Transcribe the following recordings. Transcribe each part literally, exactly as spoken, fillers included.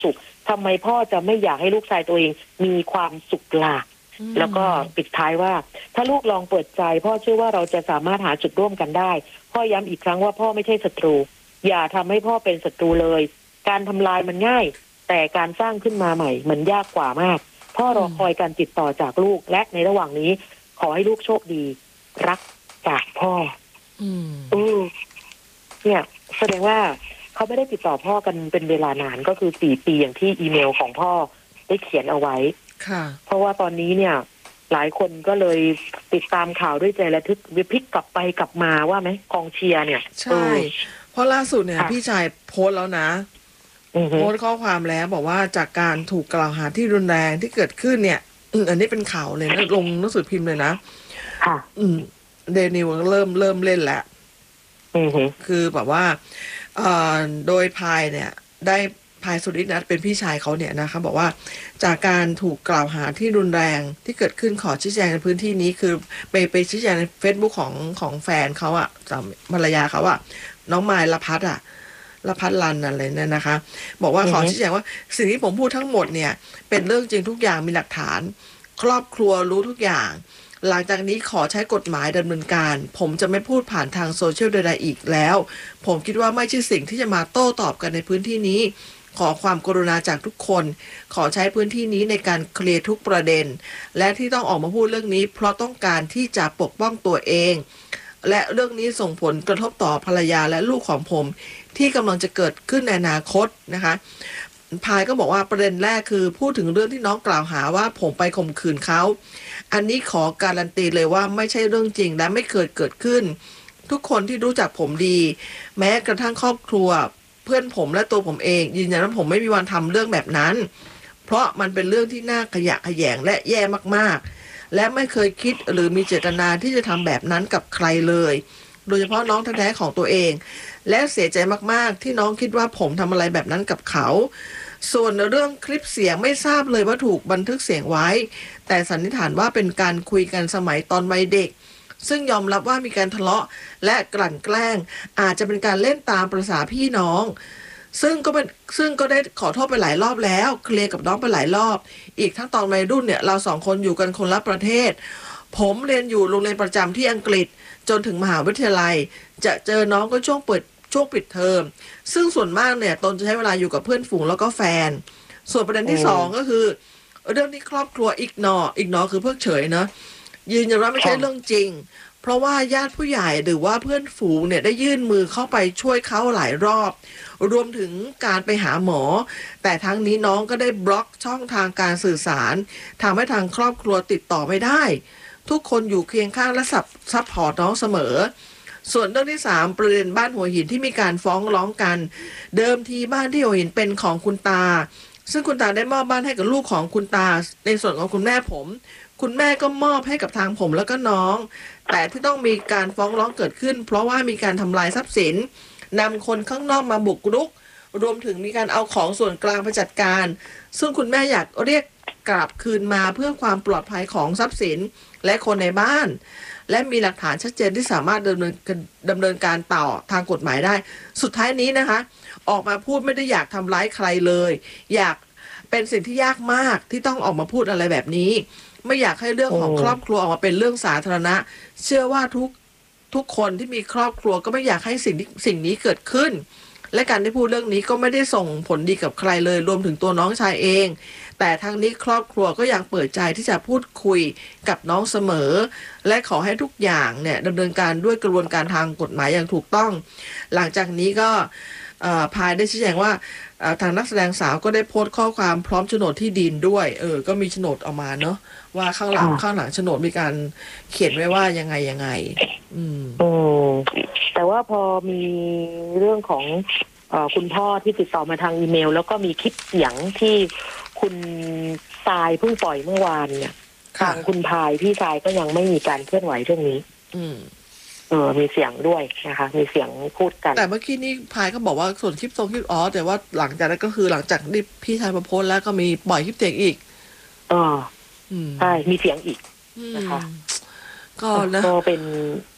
สุขทำไมพ่อจะไม่อยากให้ลูกชายตัวเองมีความสุขล่ะแล้วก็ปิดท้ายว่าถ้าลูกลองเปิดใจพ่อเชื่อว่าเราจะสามารถหาจุดร่วมกันได้พ่อย้ำอีกครั้งว่าพ่อไม่ใช่ศัตรูอย่าทำให้พ่อเป็นศัตรูเลยการทำลายมันง่ายแต่การสร้างขึ้นมาใหม่มันยากกว่ามากพ่อรอคอยการติดต่อจากลูกและในระหว่างนี้ขอให้ลูกโชคดีรักจากพ่ออืมอือเนี่ยแสดงว่าเขาไม่ได้ติดต่อพ่อกันเป็นเวลานานก็คือสี่ปีอย่างที่อีเมลของพ่อได้เขียนเอาไว้ค่ะเพราะว่าตอนนี้เนี่ยหลายคนก็เลยติดตามข่าวด้วยใจระทึกวิพลิกกลับไปกลับมาว่าไหมกองเชียร์เนี่ยใช่เพราะล่าสุดเนี่ยพี่ชายโพสต์แล้วนะโพสต์ข้อความแล้วบอกว่าจากการถูกกล่าวหาที่รุนแรงที่เกิดขึ้นเนี่ยอันนี้เป็นข่าวเลยนะลงหนังสือพิมพ์เลยนะค่ะเดนิวเริ่มเริ่มเล่นแล้วคือแบบว่าโดยพายเนี่ยได้พายสุรินัทเป็นพี่ชายเขาเนี่ยนะคะบอกว่าจากการถูกกล่าวหาที่รุนแรงที่เกิดขึ้นขอชี้แจงในพื้นที่นี้คือไปไปชี้แจงใน Facebook ของของแฟนเขาอะภรรยาเขาอะน้องมายละพัฒน์อะละพัฒน์ลันอะไรเนี่ยนะคะบอกว่าขอชี้แจงว่าสิ่งที่ผมพูดทั้งหมดเนี่ยเป็นเรื่องจริงทุกอย่างมีหลักฐานครอบครัวรู้ทุกอย่างหลังจากนี้ขอใช้กฎหมายดำเนินการผมจะไม่พูดผ่านทางโซเชียลใดๆอีกแล้วผมคิดว่าไม่ใช่สิ่งที่จะมาโต้ตอบกันในพื้นที่นี้ขอความกรุณาจากทุกคนขอใช้พื้นที่นี้ในการเคลียร์ทุกประเด็นและที่ต้องออกมาพูดเรื่องนี้เพราะต้องการที่จะปกป้องตัวเองและเรื่องนี้ส่งผลกระทบต่อภรรยาและลูกของผมที่กำลังจะเกิดขึ้นในอนาคตนะคะพายก็บอกว่าประเด็นแรกคือพูดถึงเรื่องที่น้องกล่าวหาว่าผมไปข่มขืนเขาอันนี้ขอการันตีเลยว่าไม่ใช่เรื่องจริงและไม่เคยเกิดขึ้นทุกคนที่รู้จักผมดีแม้กระทั่งครอบครัวเพื่อนผมและตัวผมเองยืนยันว่าผมไม่มีวันทำเรื่องแบบนั้นเพราะมันเป็นเรื่องที่น่าขยะแขยงและแย่มากๆและไม่เคยคิดหรือมีเจตนาที่จะทำแบบนั้นกับใครเลยโดยเฉพาะน้องแท้ๆของตัวเองและเสียใจมากๆที่น้องคิดว่าผมทำอะไรแบบนั้นกับเขาส่วนเรื่องคลิปเสียงไม่ทราบเลยว่าถูกบันทึกเสียงไว้แต่สันนิษฐานว่าเป็นการคุยกันสมัยตอนวัยเด็กซึ่งยอมรับว่ามีการทะเลาะและกลั่นแกล้งอาจจะเป็นการเล่นตามประสาพี่น้องซึ่งก็เป็นซึ่งก็ได้ขอโทษไปหลายรอบแล้วเคลียร์กับน้องไปหลายรอบอีกทั้งตอนวัยรุ่นเนี่ยเราสองคนอยู่กันคนละประเทศผมเรียนอยู่โรงเรียนประจำที่อังกฤษจนถึงมหาวิทยาลัยจะเจอน้องก็ช่วงเปิดช่วงปิดเทอมซึ่งส่วนมากเนี่ยตนจะใช้เวลาอยู่กับเพื่อนฝูงแล้วก็แฟนส่วนประเด็นที่สองก็คือเรื่องที่ครอบครัวอีกนออีกนอคือเพิกเฉยนะยืนยันว่าไม่ใช่เรื่องจริงเพราะว่าญาติผู้ใหญ่หรือว่าเพื่อนฝูงเนี่ยได้ยื่นมือเข้าไปช่วยเขาหลายรอบรวมถึงการไปหาหมอแต่ทั้งนี้น้องก็ได้บล็อกช่องทางการสื่อสารทำให้ทางครอบครัวติดต่อไม่ได้ทุกคนอยู่เคียงข้างและซัพพอร์ตน้องเสมอส่วนเรื่องที่สามประเด็นบ้านหัวหินที่มีการฟ้องร้องกันเดิมทีบ้านที่หัวหินเป็นของคุณตาซึ่งคุณตาได้มอบบ้านให้กับลูกของคุณตาในส่วนของคุณแม่ผมคุณแม่ก็มอบให้กับทางผมแล้วก็น้องแต่ที่ต้องมีการฟ้องร้องเกิดขึ้นเพราะว่ามีการทำลายทรัพย์สินนำคนข้างนอกมาบุกรุกรวมถึงมีการเอาของส่วนกลางไปจัดการซึ่งคุณแม่อยากเรียกกลับคืนมาเพื่อความปลอดภัยของทรัพย์สินและคนในบ้านและมีหลักฐานชัดเจนที่สามารถดำเนินดำเนินการต่อทางกฎหมายได้สุดท้ายนี้นะคะออกมาพูดไม่ได้อยากทำร้ายใครเลยอยากเป็นสิ่งที่ยากมากที่ต้องออกมาพูดอะไรแบบนี้ไม่อยากให้เรื่องของครอบครัวออกมาเป็นเรื่องสาธารณะเชื่อว่าทุกทุกคนที่มีครอบครัวก็ไม่อยากให้สิ่งสิ่งนี้เกิดขึ้นและการที่พูดเรื่องนี้ก็ไม่ได้ส่งผลดีกับใครเลยรวมถึงตัวน้องชายเองแต่ทางนี้ครอบครัวก็ยังเปิดใจที่จะพูดคุยกับน้องเสมอและขอให้ทุกอย่างเนี่ยดำเนินการด้วยกระบวนการทางกฎหมายอย่างถูกต้องหลังจากนี้ก็พายได้ชี้แจงว่าทางนักแสดงสาวก็ได้โพสต์ข้อความพร้อมโฉนดที่ดินด้วยเออก็มีโฉนดออกมาเนาะว่าข้างหลังข้างหลังโฉนดมีการเขียนไว้ว่ายังไงยังไงอืมอืมแต่ว่าพอมีเรื่องของเอ่อคุณพ่อที่ติดต่อมาทางอีเมลแล้วก็มีคลิปเสียงที่คุณทรายเพิ่งปล่อยเมื่อวานเนี่ยทางคุณพายพี่ทรายก็ยังไม่มีการเคลื่อนไหวเรื่องนี้อืมเออมีเสียงด้วยนะคะมีเสียงพูดกันแต่เมื่อกี้นี้พายก็บอกว่าส่วนคลิปทรงคลิปอ๋อแต่ว่าหลังจากนั้นก็คือหลังจากที่พี่ชายมาโพสแล้วก็มีปล่อยคลิปเสียงอีกอ๋อใช่มีเสียงอีกนะคะก็นะก็เป็น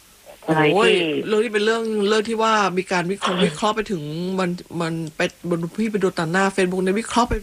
อะไรโอ้ยที่เรื่องนี้เป็นเรื่องเรื่องที่ว่ามีการวิเคราะห์วิเคราะห์ไปถึงมันมันไปบนพี่ไปดูตัดหน้าเฟซบุ๊กในวิเคราะห์ไป